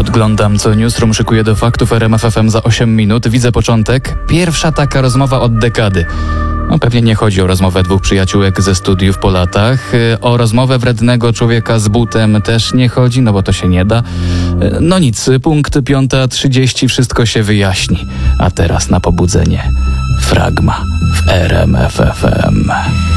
Podglądam, co Newsroom szykuje do faktów RMF FM za 8 minut. Widzę początek. Pierwsza taka rozmowa od dekady. No, pewnie nie chodzi o rozmowę dwóch przyjaciółek ze studiów po latach. O rozmowę wrednego człowieka z butem też nie chodzi, no bo to się nie da. No nic, punkt 5:30, wszystko się wyjaśni. A teraz na pobudzenie Fragma w RMF FM.